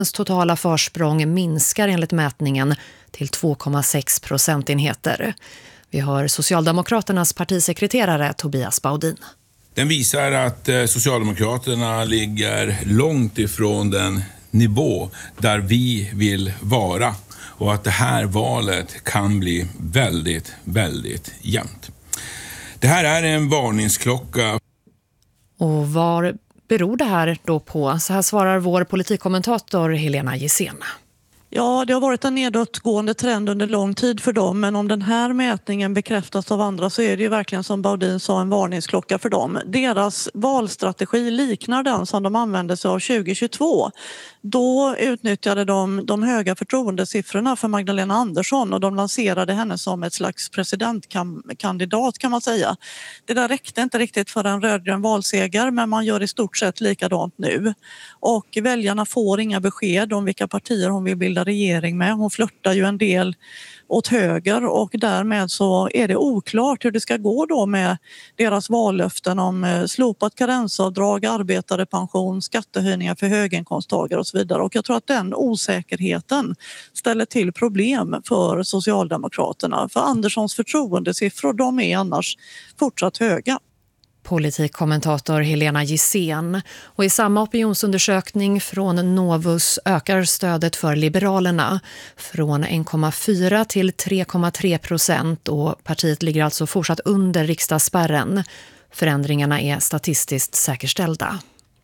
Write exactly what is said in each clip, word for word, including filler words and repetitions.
totala försprång minskar enligt mätningen till två komma sex procentenheter. Vi har Socialdemokraternas partisekreterare Tobias Baudin. Den visar att Socialdemokraterna ligger långt ifrån den nivå där vi vill vara och att det här valet kan bli väldigt, väldigt jämnt. Det här är en varningsklocka. Och var beror det här då på? Så här svarar vår politikkommentator Helena Gissén. Ja, det har varit en nedåtgående trend under lång tid för dem, men om den här mätningen bekräftas av andra så är det ju verkligen som Baudin sa en varningsklocka för dem. Deras valstrategi liknar den som de använde sig av tjugo tjugotvå. Då utnyttjade de de höga förtroendesiffrorna för Magdalena Andersson och de lanserade henne som ett slags presidentkandidat kan man säga. Det där räckte inte riktigt för en rödgrön valseger, men man gör i stort sett likadant nu. Och väljarna får inga besked om vilka partier hon vill bilda regering med. Hon flörtar ju en del åt höger och därmed så är det oklart hur det ska gå då med deras vallöften om slopat karensavdrag, arbetare pension, skattehöjningar för höginkomsttagare och så vidare. Och jag tror att den osäkerheten ställer till problem för Socialdemokraterna. För Anderssons förtroendesiffror, de är annars fortsatt höga. Politikkommentator Helena Gissén. Och i samma opinionsundersökning från Novus ökar stödet för Liberalerna från en komma fyra till tre komma tre procent och partiet ligger alltså fortsatt under riksdagsspärren. Förändringarna är statistiskt säkerställda.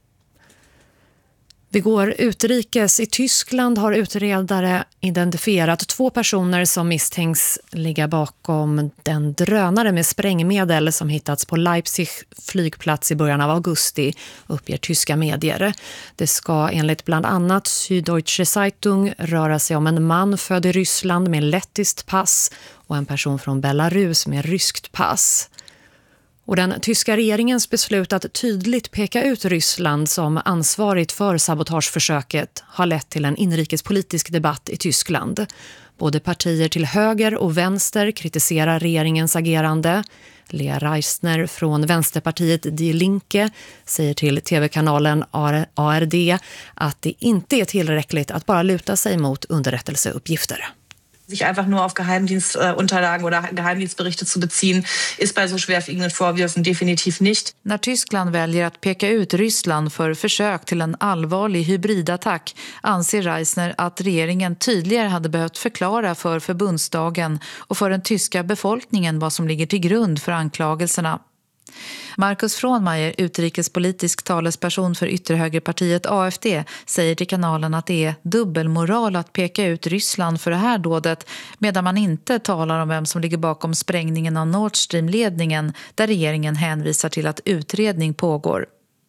Vi går utrikes. I Tyskland har utredare identifierat två personer som misstänks ligga bakom den drönare med sprängmedel som hittats på Leipzig flygplats i början av augusti, uppger tyska medier. Det ska enligt bland annat Süddeutsche Zeitung röra sig om en man född i Ryssland med lettiskt pass och en person från Belarus med ryskt pass. Och den tyska regeringens beslut att tydligt peka ut Ryssland som ansvarigt för sabotageförsöket har lett till en inrikespolitisk debatt i Tyskland. Både partier till höger och vänster kritiserar regeringens agerande. Lea Reisner från Vänsterpartiet Die Linke säger till tv-kanalen A R D att det inte är tillräckligt att bara luta sig mot underrättelseuppgifter. Sich einfach nur auf Geheimdienstunterlagen oder Geheimdienstberichte zu beziehen, ist bei so schwerwiegenden Vorwürfen definitiv nicht. När Tyskland väljer att peka ut Ryssland för försök till en allvarlig hybridattack anser Reisner att regeringen tydligare hade behövt förklara för förbundsdagen och för den tyska befolkningen vad som ligger till grund för anklagelserna. Markus Fronmeier, utrikespolitisk talesperson för ytterhögerpartiet A F D, säger till kanalen att det är dubbelmoral att peka ut Ryssland för det här dådet medan man inte talar om vem som ligger bakom sprängningen av Nord Stream-ledningen där regeringen hänvisar till att utredning pågår.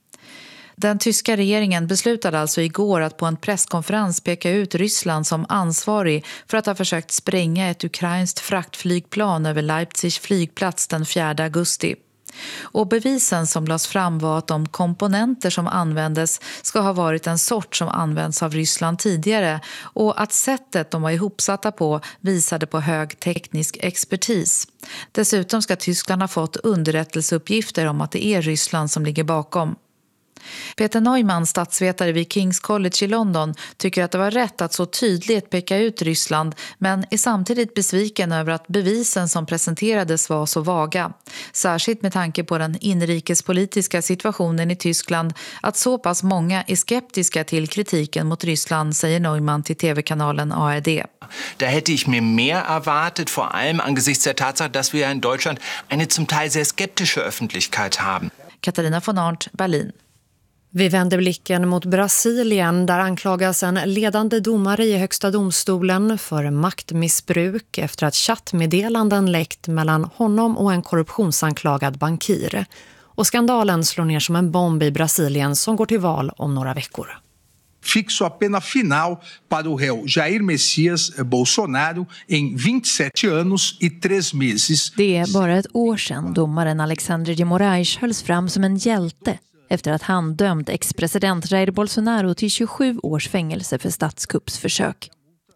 Den tyska regeringen beslutade alltså igår att på en presskonferens peka ut Ryssland som ansvarig för att ha försökt spränga ett ukrainskt fraktflygplan över Leipzig flygplats den fjärde augusti. Och bevisen som lades fram var att de komponenter som användes ska ha varit en sort som används av Ryssland tidigare och att sättet de var ihopsatta på visade på hög teknisk expertis. Dessutom ska Tyskland ha fått underrättelseuppgifter om att det är Ryssland som ligger bakom. Peter Neumann, statsvetare vid King's College i London, tycker att det var rätt att så tydligt peka ut Ryssland men är samtidigt besviken över att bevisen som presenterades var så vaga. Särskilt med tanke på den inrikespolitiska situationen i Tyskland att så pass många är skeptiska till kritiken mot Ryssland, säger Neumann till tv-kanalen A R D. Da hätte ich mir mehr erwartet, vor allem angesichts der Tatsache, dass wir in Deutschland eine zum Teil sehr skeptische Öffentlichkeit haben. Katarina von Arndt, Berlin. Vi vänder blicken mot Brasilien där anklagas en ledande domare i högsta domstolen för maktmissbruk efter att chattmeddelanden läckt mellan honom och en korruptionsanklagad bankir. Och skandalen slår ner som en bomb i Brasilien som går till val om några veckor. Fixo a pena final para o réu Jair Messias Bolsonaro em tjugosju anos e tres meses. Det är bara ett år sedan domaren Alexandre de Moraes hölls fram som en hjälte efter att han dömde ex-president Jair Bolsonaro till tjugosju års fängelse för statskuppsförsök.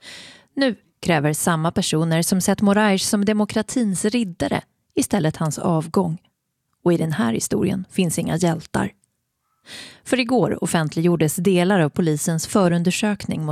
Nu kräver samma personer som sett Moraes som demokratins riddare istället hans avgång. Och i den här historien finns inga hjältar. För igår offentliggjordes delar av polisens förundersökning